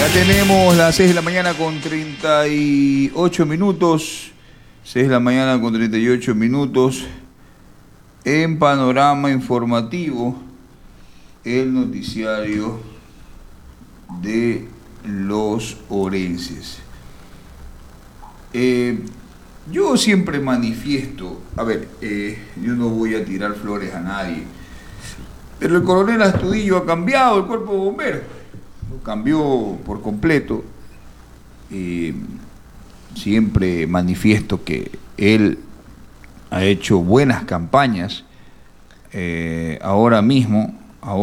Ya tenemos las 6 de la mañana con 38 minutos. 6 de la mañana con 38 minutos. En panorama informativo, el noticiario de los orenses. Yo siempre manifiesto, yo no voy a tirar flores a nadie, pero el coronel Astudillo ha cambiado el cuerpo de bomberos, lo cambió por completo. Siempre manifiesto que él ha hecho buenas campañas. Ahora mismo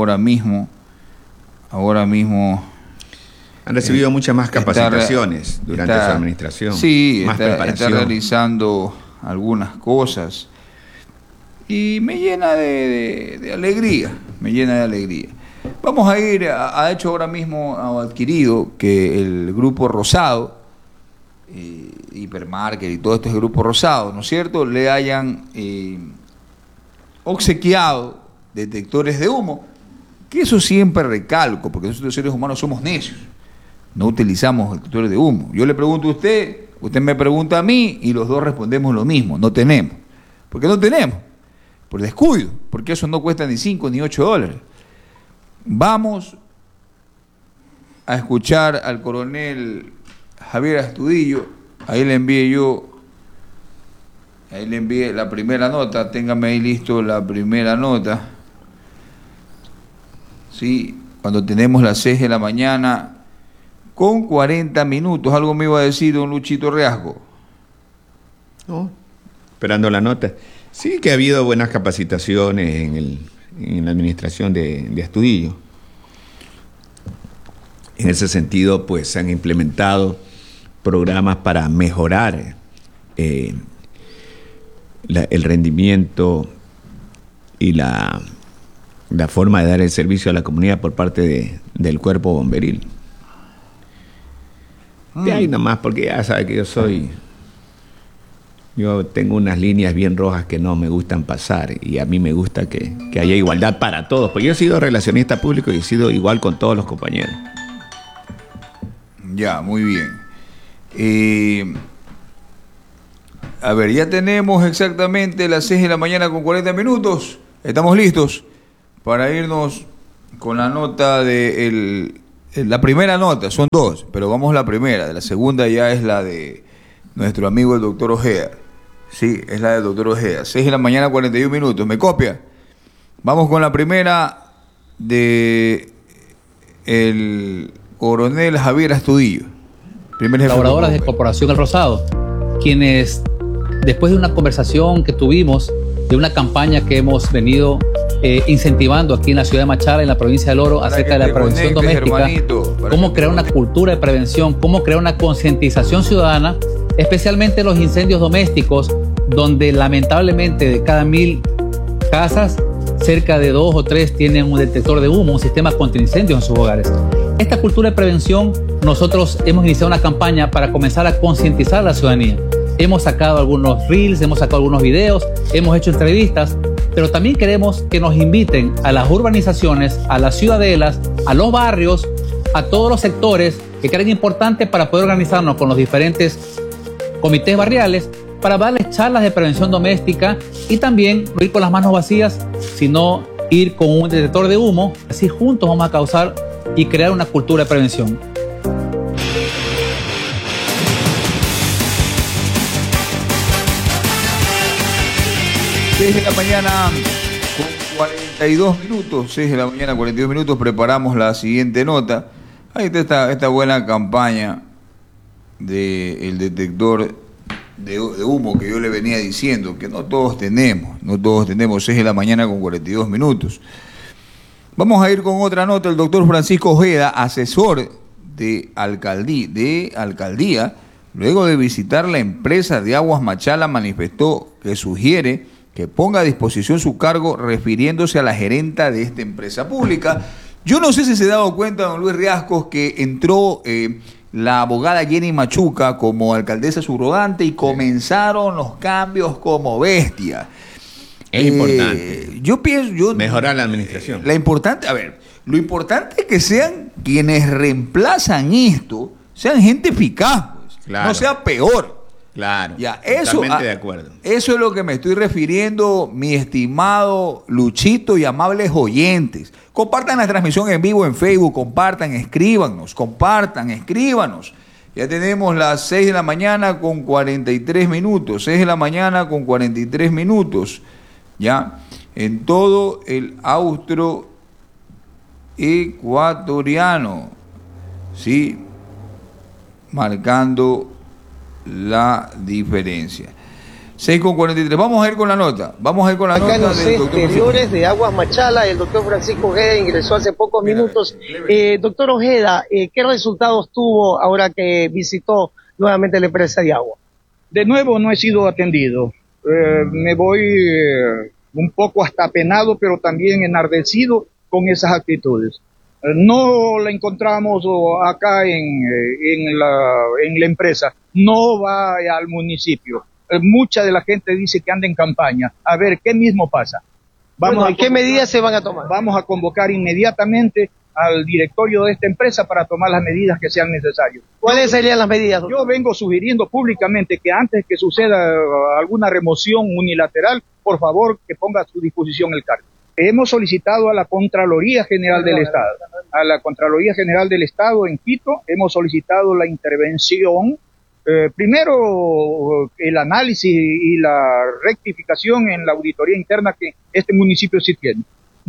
han recibido muchas más capacitaciones durante su administración. Sí, más está realizando algunas cosas y me llena de alegría, Vamos a ir, ha hecho ahora mismo, ha adquirido que el Grupo Rosado, Hipermarket y todo esto es el Grupo Rosado, ¿no es cierto?, le hayan obsequiado detectores de humo, que eso siempre recalco, porque nosotros los seres humanos somos necios, no utilizamos detectores de humo. Yo le pregunto a usted, usted me pregunta a mí y los dos respondemos lo mismo, no tenemos. ¿Por qué no tenemos? Por descuido, porque eso no cuesta ni 5 ni 8 dólares. Vamos a escuchar al coronel Javier Astudillo. Ahí le envié la primera nota, téngame ahí listo la primera nota. Sí, cuando tenemos las 6 de la mañana con 40 minutos. Algo me iba a decir don Luchito Riasco. No, esperando la nota. Sí que ha habido buenas capacitaciones en la administración de Astudillo. En ese sentido, pues se han implementado programas para mejorar el rendimiento y la forma de dar el servicio a la comunidad por parte del cuerpo bomberil. De ahí nomás, porque ya sabe que yo tengo unas líneas bien rojas que no me gustan pasar, y a mí me gusta que haya igualdad para todos, porque yo he sido relacionista público y he sido igual con todos los compañeros. Ya, muy bien. Ya tenemos exactamente las 6 de la mañana con 40 minutos. Estamos listos para irnos con la nota la primera nota, son dos, pero vamos a la primera. La segunda ya es la de nuestro amigo el doctor Ojeda. Sí, es la del doctor Ojeda. 6 de la mañana, 41 minutos. ¿Me copia? Vamos con la primera de el coronel Javier Astudillo, primer jefe colaboradoras de Corporación El Rosado, quienes, después de una conversación que tuvimos, de una campaña que hemos venido incentivando aquí en la ciudad de Machala, en la provincia del Oro, acerca de la prevención doméstica, cómo crear una cultura de prevención, cómo crear una concientización ciudadana, especialmente en los incendios domésticos, donde lamentablemente de cada 1000 casas, cerca de 2 o 3 tienen un detector de humo, un sistema contra incendios en sus hogares. Esta cultura de prevención, nosotros hemos iniciado una campaña para comenzar a concientizar a la ciudadanía. Hemos sacado algunos reels, hemos sacado algunos videos, hemos hecho entrevistas, pero también queremos que nos inviten a las urbanizaciones, a las ciudadelas, a los barrios, a todos los sectores que creen importante para poder organizarnos con los diferentes comités barriales para darles charlas de prevención doméstica y también no ir con las manos vacías, sino ir con un detector de humo. Así juntos vamos a causar y crear una cultura de prevención. Desde la mañana con 42 minutos, 6 de la mañana 42 minutos, preparamos la siguiente nota. Ahí está esta buena campaña del detector de humo que yo le venía diciendo, que no todos tenemos, 6 de la mañana con 42 minutos. Vamos a ir con otra nota. El doctor Francisco Ojeda, asesor de alcaldía, luego de visitar la empresa de Aguas Machala, manifestó que sugiere que ponga a disposición su cargo refiriéndose a la gerenta de esta empresa pública. Yo no sé si se ha dado cuenta, don Luis Riascos, que entró la abogada Jenny Machuca como alcaldesa subrogante y comenzaron los cambios como bestia. Es importante. Yo pienso... mejorar la administración. Lo importante es que sean quienes reemplazan esto, sean gente eficaz, pues. Claro. No sea peor. Claro, Ya, eso, totalmente de acuerdo. Eso es lo que me estoy refiriendo, mi estimado Luchito y amables oyentes. Compartan la transmisión en vivo en Facebook, compartan, escríbanos, escríbanos. Ya tenemos las 6 de la mañana con 43 minutos, 6 de la mañana con 43 minutos, ya, en todo el austroecuatoriano, sí, marcando la diferencia. 6:43. Vamos a ir con la nota. Acá en los exteriores de Aguas Machala, el doctor Francisco Ojeda ingresó hace pocos minutos. Doctor Ojeda, ¿qué resultados tuvo ahora que visitó nuevamente la empresa de agua? De nuevo no he sido atendido. Me voy un poco hasta apenado, pero también enardecido con esas actitudes. No la encontramos acá en la empresa, no va al municipio. Mucha de la gente dice que anda en campaña. A ver, ¿qué mismo pasa? ¿Qué medidas se van a tomar? Vamos a convocar inmediatamente al directorio de esta empresa para tomar las medidas que sean necesarias. ¿Cuáles serían las medidas, doctor? Yo vengo sugiriendo públicamente que antes que suceda alguna remoción unilateral, por favor, que ponga a su disposición el cargo. Hemos solicitado a la Contraloría General del Estado, en Quito, hemos solicitado la intervención, primero el análisis y la rectificación en la auditoría interna que este municipio sí tiene.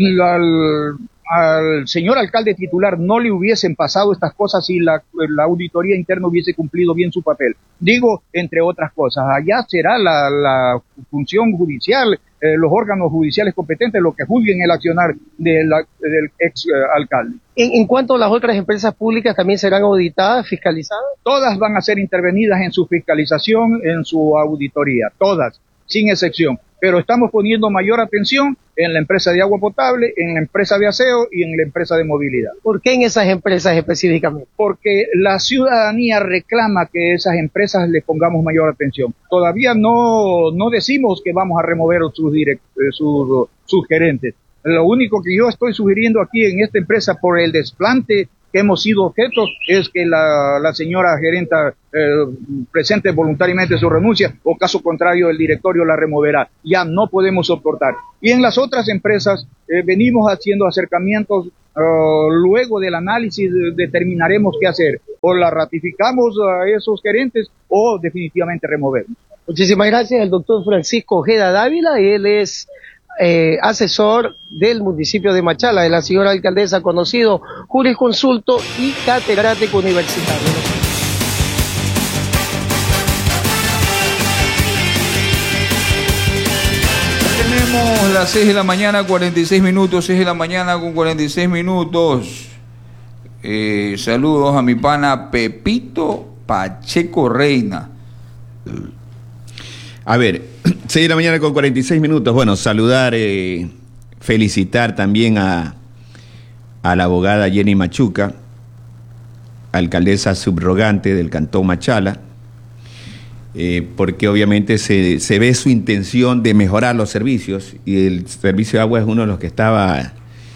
Al señor alcalde titular no le hubiesen pasado estas cosas si la auditoría interna hubiese cumplido bien su papel. Digo, entre otras cosas, allá será la función judicial, los órganos judiciales competentes los que juzguen el accionar del ex alcalde. En cuanto a las otras empresas públicas, ¿también serán auditadas, fiscalizadas? Todas van a ser intervenidas en su fiscalización, en su auditoría, todas, sin excepción. Pero estamos poniendo mayor atención en la empresa de agua potable, en la empresa de aseo y en la empresa de movilidad. ¿Por qué en esas empresas específicamente? Porque la ciudadanía reclama que esas empresas les pongamos mayor atención. Todavía no decimos que vamos a remover sus gerentes. Lo único que yo estoy sugiriendo aquí en esta empresa por el desplante que hemos sido objeto es que la señora gerenta presente voluntariamente su renuncia, o caso contrario el directorio la removerá. Ya no podemos soportar. Y en las otras empresas venimos haciendo acercamientos, luego del análisis determinaremos qué hacer, o la ratificamos a esos gerentes o definitivamente removemos. Muchísimas gracias, el doctor Francisco Ojeda Dávila. Él es asesor del municipio de Machala, de la señora alcaldesa, conocido jurisconsulto y catedrático universitario. Tenemos las 6 de la mañana, 46 minutos, 6 de la mañana con 46 minutos. Saludos a mi pana Pepito Pacheco Reina. A ver, 6 de la mañana con 46 minutos. Bueno, saludar, felicitar también a la abogada Jenny Machuca, alcaldesa subrogante del Cantón Machala, porque obviamente se ve su intención de mejorar los servicios, y el servicio de agua es uno de los que estaba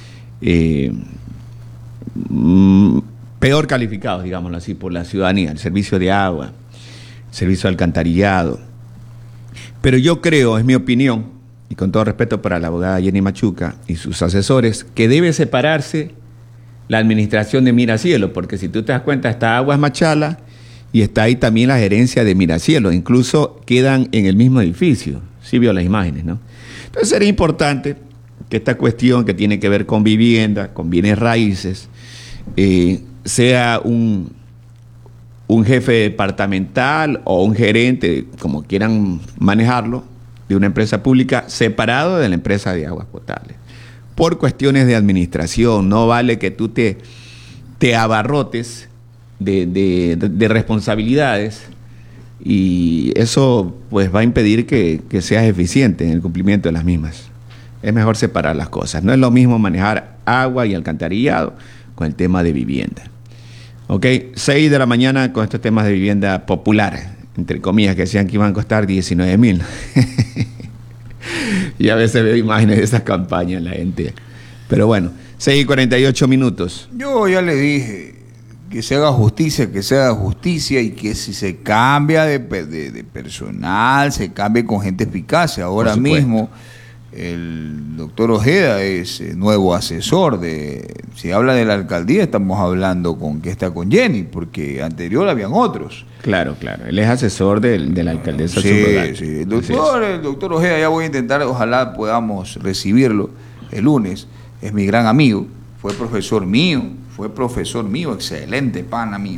peor calificados, digámoslo así, por la ciudadanía, el servicio de agua, el servicio de alcantarillado. Pero yo creo, es mi opinión, y con todo respeto para la abogada Jenny Machuca y sus asesores, que debe separarse la administración de Miracielo, porque si tú te das cuenta, está Aguas Machala y está ahí también la gerencia de Miracielo, incluso quedan en el mismo edificio, sí vio las imágenes, ¿no? Entonces sería importante que esta cuestión que tiene que ver con vivienda, con bienes raíces, sea un jefe departamental o un gerente, como quieran manejarlo, de una empresa pública separado de la empresa de aguas potables. Por cuestiones de administración, no vale que tú te abarrotes de responsabilidades, y eso pues va a impedir que seas eficiente en el cumplimiento de las mismas. Es mejor separar las cosas. No es lo mismo manejar agua y alcantarillado con el tema de vivienda. Ok, 6 de la mañana con estos temas de vivienda popular, entre comillas, que decían que iban a costar 19,000. Y a veces veo imágenes de esas campañas en la gente. Pero bueno, 6:48. Yo ya le dije que se haga justicia y que si se cambia de personal, se cambie con gente eficaz. Ahora mismo el doctor Ojeda es nuevo asesor si habla de la alcaldía, estamos hablando que está con Jenny, porque anterior habían otros. Claro, él es asesor de la alcaldesa subrogante. Sí, el doctor Ojeda, ya voy a intentar, ojalá podamos recibirlo el lunes. Es mi gran amigo, fue profesor mío, excelente pana mío,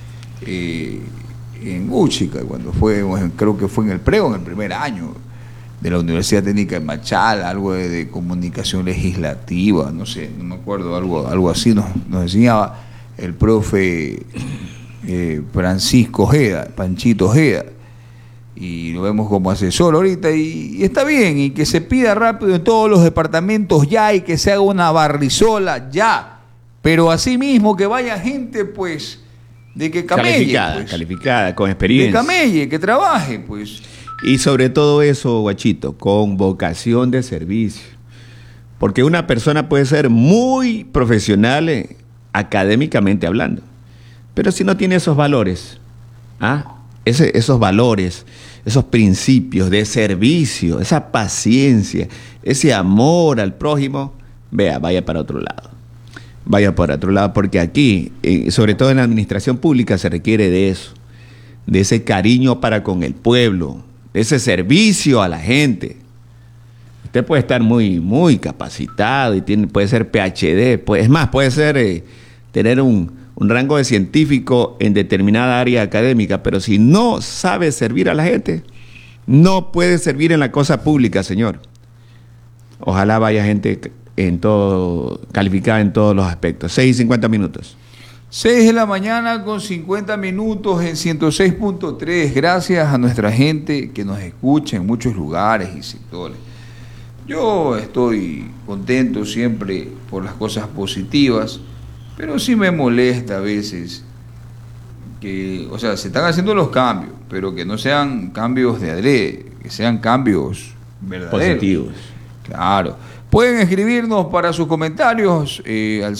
en Úchica, creo que fue en el preo, en el primer año de la Universidad Técnica de Machala, algo de comunicación legislativa, no sé, no me acuerdo, algo así nos enseñaba el profe Francisco Ojeda, Panchito Ojeda, y lo vemos como asesor ahorita, y está bien, y que se pida rápido en todos los departamentos ya, y que se haga una barrizola ya, pero así mismo que vaya gente, pues, de que camelle, calificada, con experiencia, que camelle, que trabaje, pues. Y sobre todo eso, Guachito, con vocación de servicio, porque una persona puede ser muy profesional académicamente hablando, pero si no tiene esos valores, esos valores, esos principios de servicio, esa paciencia, ese amor al prójimo, vaya para otro lado. Vaya para otro lado, porque aquí, sobre todo en la administración pública, se requiere de eso, de ese cariño para con el pueblo, de ese servicio a la gente. Usted puede estar muy, muy capacitado y puede ser PhD, puede ser tener un rango de científico en determinada área académica, pero si no sabe servir a la gente, no puede servir en la cosa pública, señor. Ojalá vaya gente calificada en todos los aspectos. 6:50. 6 de la mañana con 50 minutos en 106.3. Gracias a nuestra gente que nos escucha en muchos lugares y sectores. Yo estoy contento siempre por las cosas positivas, pero sí me molesta a veces que, se están haciendo los cambios, pero que no sean cambios de adrede, que sean cambios verdaderos. Positivos. Claro. Pueden escribirnos para sus comentarios al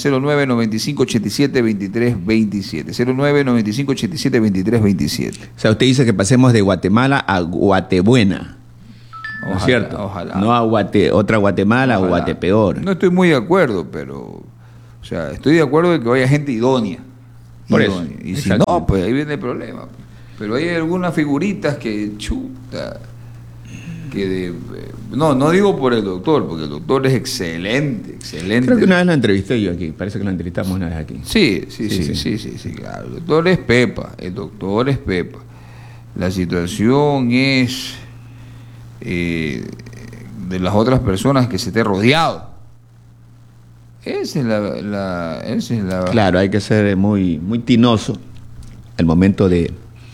0995872327. 0995872327. O sea, usted dice que pasemos de Guatemala a Guatebuena. ¿No es cierto? Ojalá. No a otra Guatemala o Guatepeor. No estoy muy de acuerdo, pero... estoy de acuerdo de que vaya gente idónea. Por eso. Y Exacto. si no, pues ahí viene el problema. Pero hay algunas figuritas que no digo por el doctor, porque el doctor es excelente. Creo que una vez lo entrevisté yo aquí, parece que lo entrevistamos una vez aquí. Sí, claro. El doctor es Pepa. La situación es de las otras personas que se esté rodeado. Esa es la... Claro, hay que ser muy, muy tinoso al momento de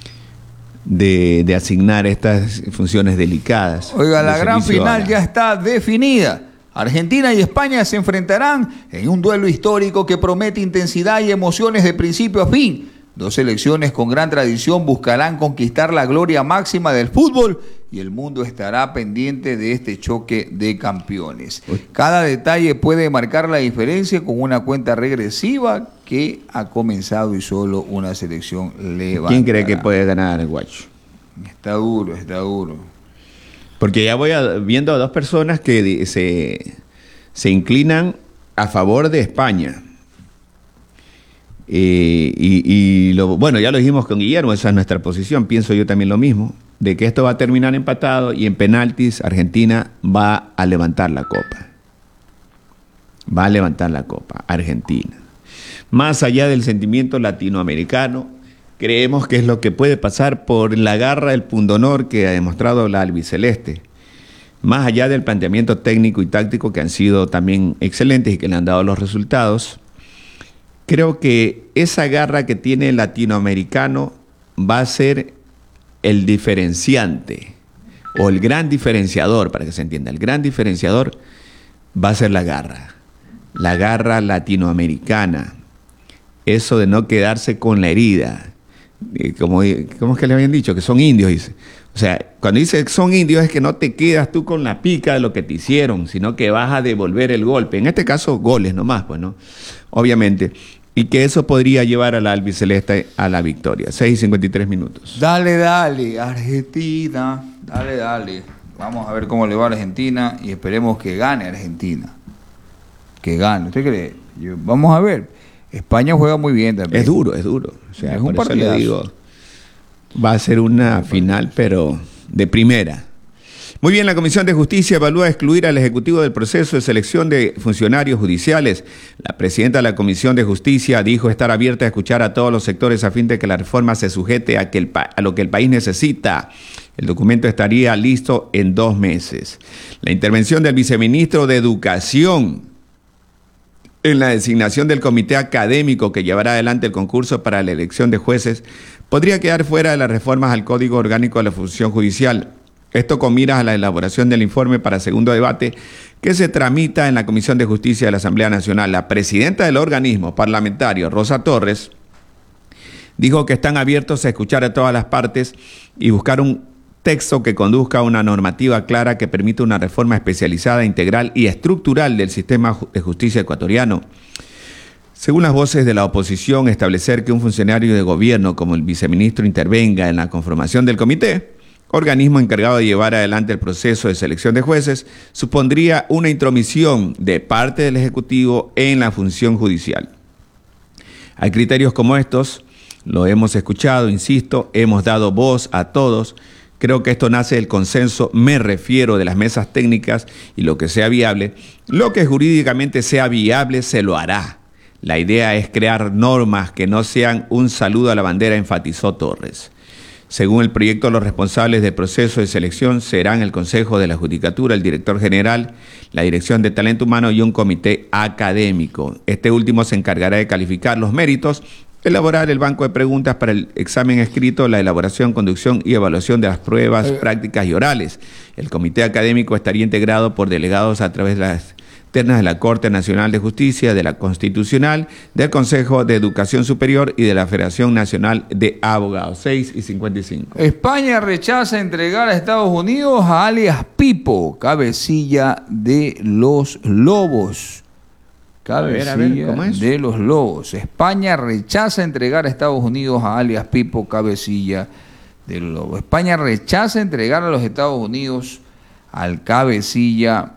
asignar estas funciones delicadas. Oiga, la gran final ya está definida. Argentina y España se enfrentarán en un duelo histórico que promete intensidad y emociones de principio a fin. Dos selecciones con gran tradición buscarán conquistar la gloria máxima del fútbol y el mundo estará pendiente de este choque de campeones. Cada detalle puede marcar la diferencia con una cuenta regresiva que ha comenzado y solo una selección levantará. ¿Quién cree que puede ganar, Guacho? Está duro. Porque ya voy viendo a dos personas que se inclinan a favor de España. Bueno, ya lo dijimos con Guillermo, esa es nuestra posición, pienso yo también lo mismo, de que esto va a terminar empatado y en penaltis Argentina va a levantar la copa. Argentina. Más allá del sentimiento latinoamericano, creemos que es lo que puede pasar por la garra, el pundonor que ha demostrado la albiceleste. Más allá del planteamiento técnico y táctico que han sido también excelentes y que le han dado los resultados, creo que esa garra que tiene el latinoamericano va a ser el diferenciante o el gran diferenciador, para que se entienda. El gran diferenciador va a ser la garra latinoamericana. Eso de no quedarse con la herida, ¿Cómo es que le habían dicho? Que son indios, dice. O sea, cuando dice que son indios es que no te quedas tú con la pica de lo que te hicieron, sino que vas a devolver el golpe. En este caso, goles nomás, pues, ¿no? Obviamente. Y que eso podría llevar a la albiceleste a la victoria. 6:53. Dale, Argentina. Dale. Vamos a ver cómo le va a Argentina y esperemos que gane Argentina. Que gane. ¿Usted cree? Vamos a ver. España juega muy bien también. Es duro. O sea, es un por eso le partidazo. digo, va a ser una final, pero de primera. Muy bien, la Comisión de Justicia evalúa excluir al Ejecutivo del proceso de selección de funcionarios judiciales. La presidenta de la Comisión de Justicia dijo estar abierta a escuchar a todos los sectores a fin de que la reforma se sujete a lo que el país necesita. El documento estaría listo en 2 meses. La intervención del viceministro de Educación en la designación del comité académico que llevará adelante el concurso para la elección de jueces podría quedar fuera de las reformas al Código Orgánico de la Función Judicial. Esto con miras a la elaboración del informe para segundo debate que se tramita en la Comisión de Justicia de la Asamblea Nacional. La presidenta del organismo parlamentario, Rosa Torres, dijo que están abiertos a escuchar a todas las partes y buscar un texto que conduzca a una normativa clara que permita una reforma especializada, integral y estructural del sistema de justicia ecuatoriano. Según las voces de la oposición, establecer que un funcionario de gobierno como el viceministro intervenga en la conformación del comité, organismo encargado de llevar adelante el proceso de selección de jueces, supondría una intromisión de parte del Ejecutivo en la función judicial. Hay criterios como estos, lo hemos escuchado, insisto, hemos dado voz a todos. Creo que esto nace del consenso, me refiero de las mesas técnicas y lo que sea viable. Lo que jurídicamente sea viable se lo hará. La idea es crear normas que no sean un saludo a la bandera, enfatizó Torres. Según el proyecto, los responsables del proceso de selección serán el Consejo de la Judicatura, el director general, la Dirección de Talento Humano y un comité académico. Este último se encargará de calificar los méritos, elaborar el banco de preguntas para el examen escrito, la elaboración, conducción y evaluación de las pruebas prácticas y orales. El comité académico estaría integrado por delegados a través de las ternas de la Corte Nacional de Justicia, de la Constitucional, del Consejo de Educación Superior y de la Federación Nacional de Abogados. 6:55. España rechaza entregar a Estados Unidos a alias Pipo, cabecilla de los Lobos. Cabecilla ¿cómo es? de los Lobos. España rechaza entregar a Estados Unidos a alias Pipo, cabecilla de los Lobos. España rechaza entregar a los Estados Unidos al cabecilla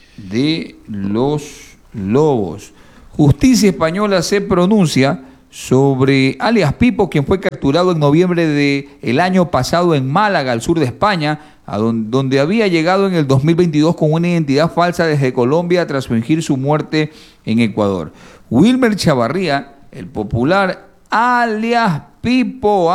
de los Lobos. Justicia española se pronuncia sobre alias Pipo, quien fue capturado en noviembre del año pasado en Málaga, al sur de España, donde había llegado en el 2022 con una identidad falsa desde Colombia tras fingir su muerte en Ecuador. Wilmer Chavarría, el popular alias Pipo,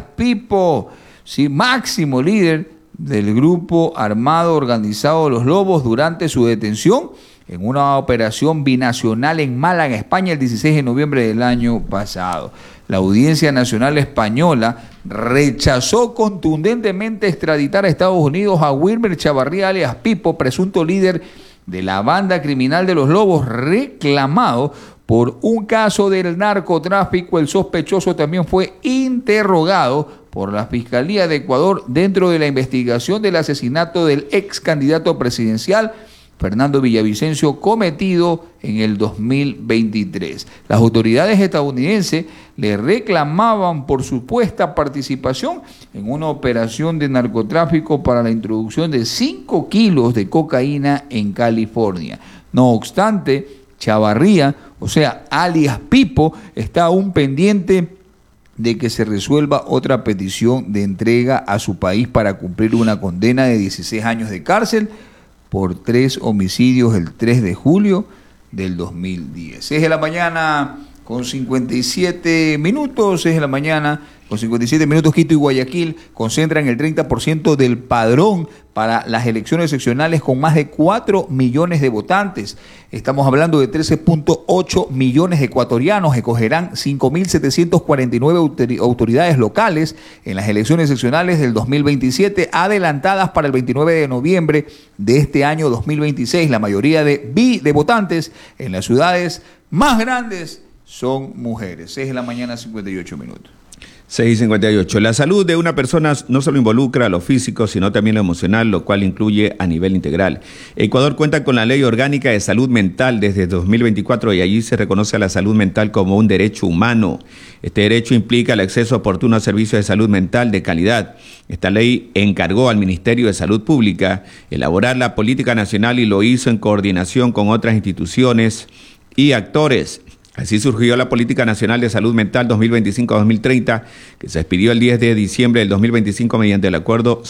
sí, máximo líder del grupo armado organizado Los Lobos durante su detención en una operación binacional en Málaga, España, el 16 de noviembre del año pasado. La Audiencia Nacional Española rechazó contundentemente extraditar a Estados Unidos a Wilmer Chavarría alias Pipo, presunto líder de la banda criminal de Los Lobos, reclamado por un caso del narcotráfico. El sospechoso también fue interrogado por la Fiscalía de Ecuador dentro de la investigación del asesinato del ex candidato presidencial Fernando Villavicencio, cometido en el 2023. Las autoridades estadounidenses le reclamaban por supuesta participación en una operación de narcotráfico para la introducción de 5 kilos de cocaína en California. No obstante, Chavarría, o sea, alias Pipo, está aún pendiente de que se resuelva otra petición de entrega a su país para cumplir una condena de 16 años de cárcel por 3 homicidios el 3 de julio del 2010. 6 de la mañana con 57 minutos, 6 de la mañana con 57 minutos. Quito y Guayaquil concentran el 30% del padrón para las elecciones seccionales con más de 4 millones de votantes. Estamos hablando de 13.8 millones de ecuatorianos. Escogerán 5.749 autoridades locales en las elecciones seccionales del 2027, adelantadas para el 29 de noviembre de este año 2026. La mayoría de votantes en las ciudades más grandes son mujeres. 6 de la mañana, 58 minutos. 6:58. La salud de una persona no solo involucra lo físico, sino también lo emocional, lo cual incluye a nivel integral. Ecuador cuenta con la Ley Orgánica de Salud Mental desde 2024 y allí se reconoce a la salud mental como un derecho humano. Este derecho implica el acceso oportuno a servicios de salud mental de calidad. Esta ley encargó al Ministerio de Salud Pública elaborar la política nacional y lo hizo en coordinación con otras instituciones y actores. Así surgió la Política Nacional de Salud Mental 2025-2030, que se expidió el 10 de diciembre del 2025 mediante el Acuerdo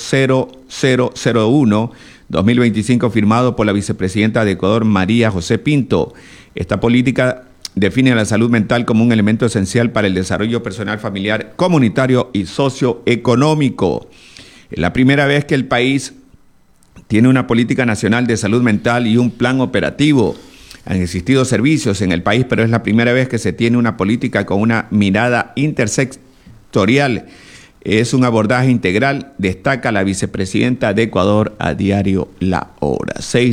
0001-2025 firmado por la vicepresidenta de Ecuador, María José Pinto. Esta política define a la salud mental como un elemento esencial para el desarrollo personal, familiar, comunitario y socioeconómico. Es la primera vez que el país tiene una política nacional de salud mental y un plan operativo. Han existido servicios en el país, pero es la primera vez que se tiene una política con una mirada intersectorial. Es un abordaje integral, destaca la vicepresidenta de Ecuador a diario La Hora.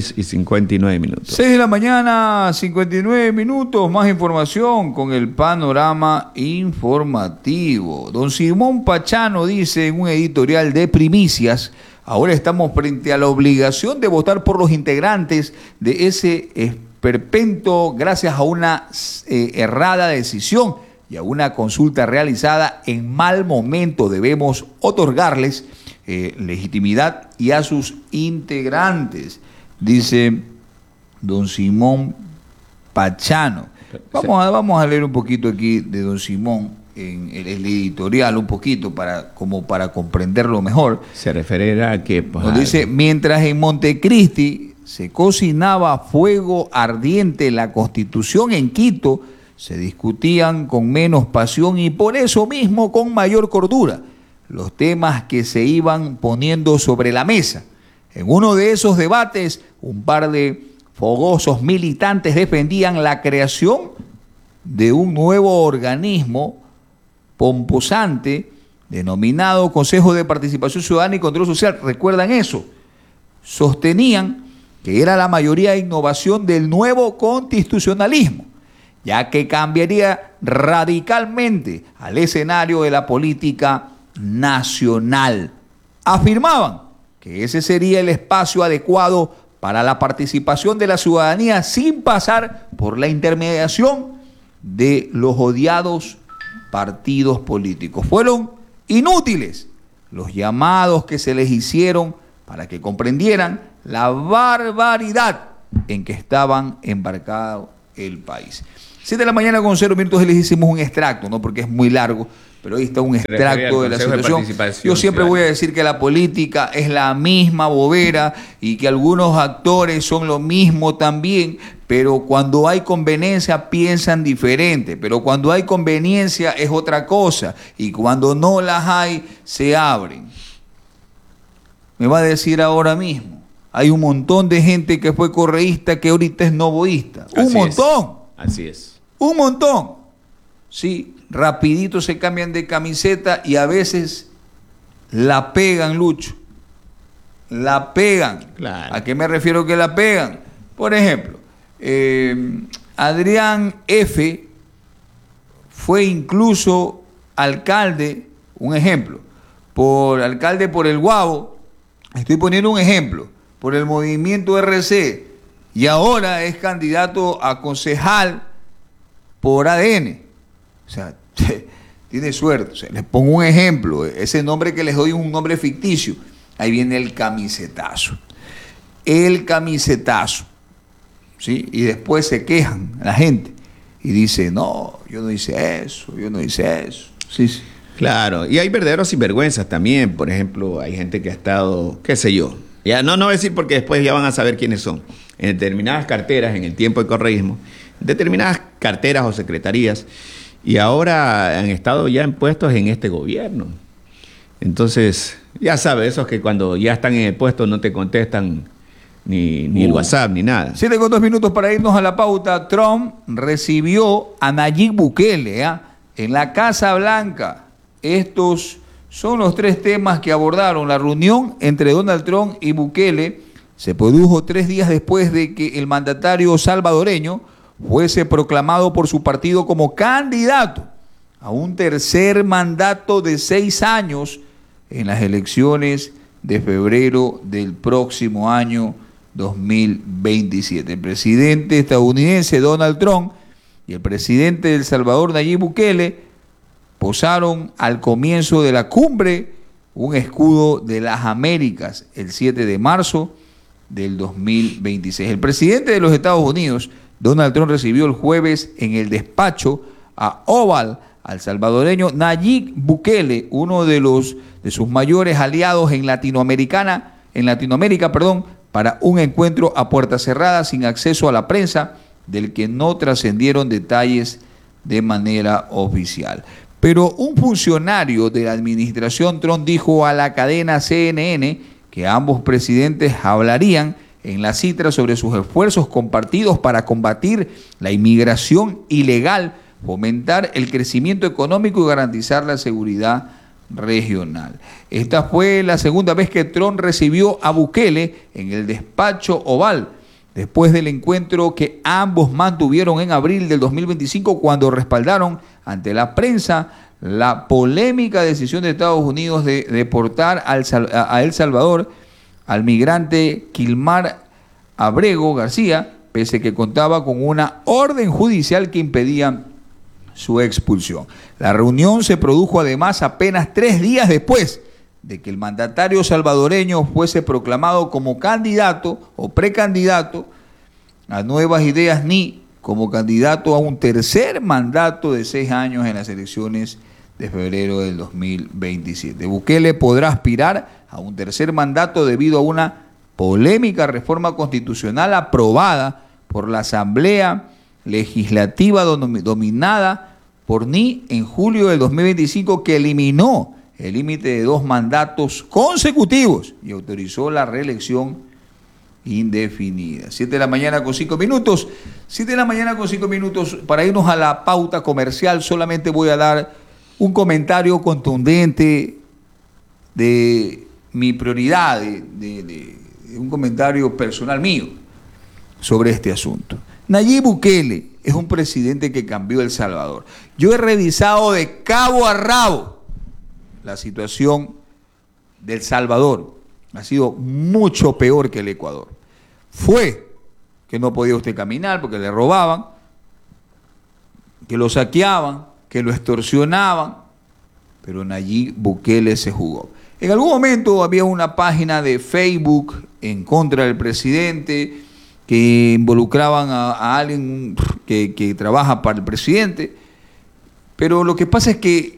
6:59. 6 de la mañana, 59 minutos. Más información con el panorama informativo. Don Simón Pachano dice en un editorial de Primicias: ahora estamos frente a la obligación de votar por los integrantes de ese esperpento gracias a una errada decisión y a una consulta realizada en mal momento. Debemos otorgarles legitimidad y a sus integrantes, dice don Simón Pachano. Vamos a leer un poquito aquí de don Simón en el editorial, un poquito para comprenderlo mejor. Se referirá a que nos dice: mientras en Montecristi se cocinaba a fuego ardiente la Constitución, en Quito se discutían con menos pasión y por eso mismo con mayor cordura los temas que se iban poniendo sobre la mesa. En uno de esos debates, un par de fogosos militantes defendían la creación de un nuevo organismo pomposante denominado Consejo de Participación Ciudadana y Control Social. ¿Recuerdan eso? Sostenían que era la mayoría de innovación del nuevo constitucionalismo, ya que cambiaría radicalmente al escenario de la política nacional. Afirmaban que ese sería el espacio adecuado para la participación de la ciudadanía sin pasar por la intermediación de los odiados partidos políticos. Fueron inútiles los llamados que se les hicieron para que comprendieran la barbaridad en que estaban embarcado el país. 7 de la mañana con 0 minutos y les hicimos un extracto, no porque es muy largo, pero ahí está un extracto de la situación. Yo siempre voy a decir que la política es la misma bobera y que algunos actores son lo mismo también, pero cuando hay conveniencia piensan diferente, pero cuando hay conveniencia es otra cosa y cuando no las hay se abren. Me va a decir ahora mismo, hay un montón de gente que fue correísta que ahorita es novoísta. Un montón. Así es. Un montón. Sí, rapidito se cambian de camiseta y a veces la pegan, Lucho. La pegan. Claro. ¿A qué me refiero que la pegan? Por ejemplo, Adrián F. fue incluso alcalde, un ejemplo, alcalde por el Guavo, estoy poniendo un ejemplo, por el movimiento RC, y ahora es candidato a concejal por ADN. O sea, tiene suerte. O sea, les pongo un ejemplo. Ese nombre que les doy es un nombre ficticio. Ahí viene el camisetazo. El camisetazo. ¿Sí? Y después se quejan la gente. Y dice, no, yo no hice eso, yo no hice eso. Sí, sí. Claro, y hay verdaderos sinvergüenzas también. Por ejemplo, hay gente que ha estado, qué sé yo. Ya no voy a decir porque después ya van a saber quiénes son. En determinadas carteras, en el tiempo de correísmo, determinadas carteras o secretarías, y ahora han estado ya en puestos en este gobierno. Entonces, ya sabes, esos que cuando ya están en el puesto no te contestan ni el WhatsApp, ni nada. 7:02 para irnos a la pauta. Trump recibió a Nayib Bukele en la Casa Blanca. Estos son los 3 temas que abordaron. La reunión entre Donald Trump y Bukele se produjo 3 días después de que el mandatario salvadoreño fuese proclamado por su partido como candidato a un tercer mandato de 6 años en las elecciones de febrero del próximo año 2027. El presidente estadounidense Donald Trump y el presidente de El Salvador Nayib Bukele posaron al comienzo de la cumbre un escudo de las Américas el 7 de marzo del 2026. El presidente de los Estados Unidos, Donald Trump, recibió el jueves en el despacho a Oval al salvadoreño Nayib Bukele, uno de sus mayores aliados en Latinoamérica, para un encuentro a puerta cerrada sin acceso a la prensa, del que no trascendieron detalles de manera oficial. Pero un funcionario de la administración Trump dijo a la cadena CNN que ambos presidentes hablarían en la cita sobre sus esfuerzos compartidos para combatir la inmigración ilegal, fomentar el crecimiento económico y garantizar la seguridad regional. Esta fue la segunda vez que Trump recibió a Bukele en el despacho Oval, después del encuentro que ambos mantuvieron en abril del 2025, cuando respaldaron ante la prensa la polémica decisión de Estados Unidos de deportar a El Salvador al migrante Kilmar Abrego García, pese a que contaba con una orden judicial que impedía su expulsión. La reunión se produjo además apenas 3 días después de que el mandatario salvadoreño fuese proclamado como candidato o precandidato a Nuevas Ideas, ni como candidato a un tercer mandato de 6 años en las elecciones de febrero del 2027. Bukele podrá aspirar a un tercer mandato debido a una polémica reforma constitucional aprobada por la Asamblea Legislativa dominada por NI en julio del 2025, que eliminó el límite de 2 mandatos consecutivos y autorizó la reelección indefinida. 7 de la mañana con 5 minutos. 7 de la mañana con 5 minutos. Para irnos a la pauta comercial, solamente voy a dar un comentario contundente de mi prioridad, de un comentario personal mío sobre este asunto. Nayib Bukele es un presidente que cambió El Salvador. Yo he revisado de cabo a rabo la situación del Salvador. Ha sido mucho peor que el Ecuador. Fue que no podía usted caminar porque le robaban, que lo saqueaban, que lo extorsionaban, pero Nayib Bukele se jugó. En algún momento había una página de Facebook en contra del presidente, que involucraban a alguien que trabaja para el presidente, pero lo que pasa es que